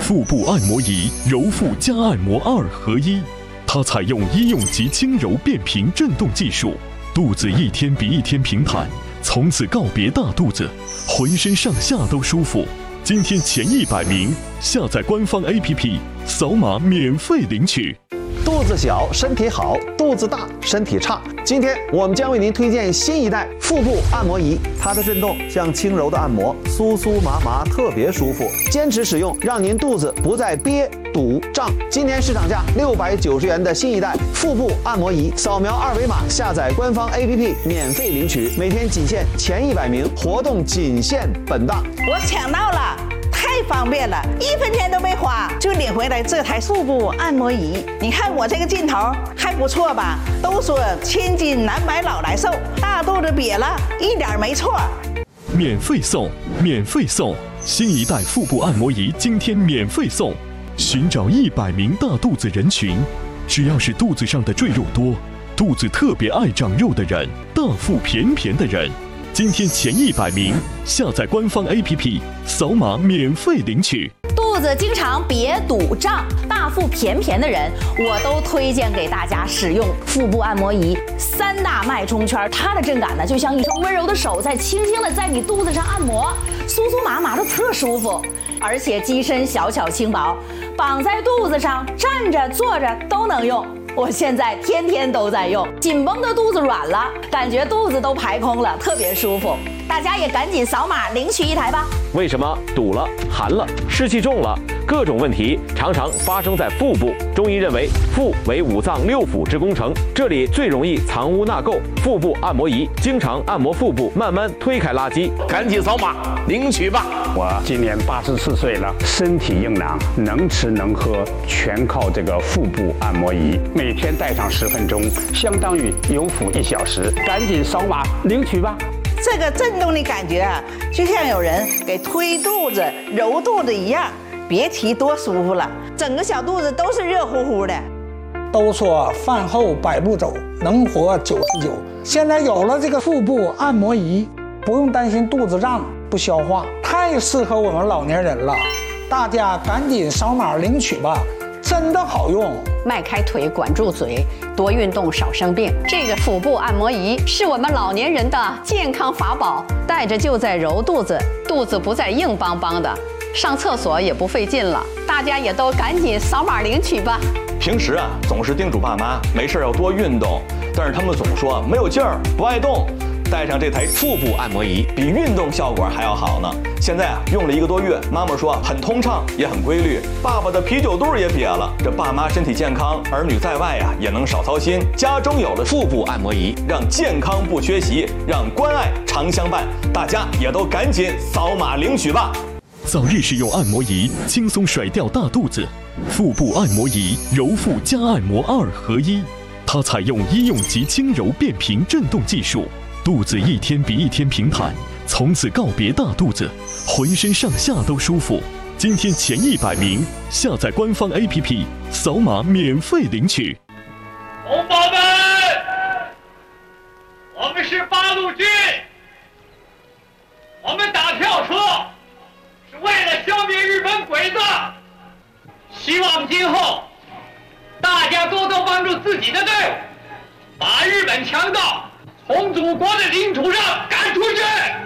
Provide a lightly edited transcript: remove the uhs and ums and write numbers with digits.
腹部按摩仪，揉腹加按摩2合一。它采用医用级轻柔变频震动技术，肚子一天比一天平坦，从此告别大肚子，浑身上下都舒服。今天前100名下载官方 APP， 扫码免费领取。 肚子小身体好，肚子大身体差。今天我们将为您推荐新一代腹部按摩仪，它的震动像轻柔的按摩，酥酥麻麻，特别舒服。坚持使用，让您肚子不再憋、堵、胀。今年市场价690元的新一代腹部按摩仪，扫描2维码下载官方 APP 免费领取。每天仅限前100名，活动仅限本档。 我抢到了！太方便了，1分钱都没花就领回来这台腹部按摩仪。你看我这个劲头还不错吧？都说千金难买老来瘦，大肚子瘪了一点没错。 免费送，免费送！新一代腹部按摩仪今天免费送。寻找100名大肚子人群，只要是肚子上的赘肉多，肚子特别爱长肉的人，大腹便便的人。今天前100名下载官方 APP， 扫码免费领取。 肚子经常瘪堵胀、大腹便便的人，我都推荐给大家使用腹部按摩仪。3大脉冲圈，它的震感呢，就像一双温柔的手在轻轻的在你肚子上按摩，酥酥麻麻的特舒服。而且机身小巧轻薄，绑在肚子上，站着坐着都能用。我现在天天都在用，紧绷的肚子软了，感觉肚子都排空了，特别舒服。大家也赶紧扫码领取一台吧。 为什么堵了、寒了、湿气重了，各种问题常常发生在腹部？中医认为，腹为5脏6腑之工程，这里最容易藏污纳垢。腹部按摩仪经常按摩腹部，慢慢推开垃圾，赶紧扫码领取吧。 我今年84岁了，身体硬朗，能吃能喝，全靠这个腹部按摩仪。每天戴上10分钟，相当于有腹1小时。赶紧扫码领取吧。 这个震动的感觉啊，就像有人给推肚子、揉肚子一样，别提多舒服了，整个小肚子都是热乎乎的。 都说饭后100步走，能活99。现在有了这个腹部按摩仪，不用担心肚子胀不消化，太适合我们老年人了。大家赶紧扫码领取吧，真的好用。 迈开腿，管住嘴，多运动，少生病。这个腹部按摩仪是我们老年人的健康法宝，带着就在揉肚子，肚子不再硬邦邦的，上厕所也不费劲了。大家也都赶紧扫码领取吧。 平时啊，总是叮嘱爸妈没事要多运动，但是他们总说没有劲儿，不爱动。带上这台腹部按摩仪，比运动效果还要好呢。现在啊，用了1个多月，妈妈说很通畅，也很规律。爸爸的啤酒肚也瘪了。这爸妈身体健康，儿女在外啊也能少操心。家中有了腹部按摩仪，让健康不缺席，让关爱常相伴。大家也都赶紧扫码领取吧。 早日使用按摩仪，轻松甩掉大肚子。腹部按摩仪，揉腹加按摩2合一。它采用医用级轻柔变频震动技术。肚子一天比一天平坦，从此告别大肚子，浑身上下都舒服。今天前100名下载官方 APP， 扫码免费领取。 同胞们，我们是八路军，我们打跳车是为了消灭日本鬼子。希望今后大家多多帮助自己的队伍，把日本强盗从祖国的领土上赶出去。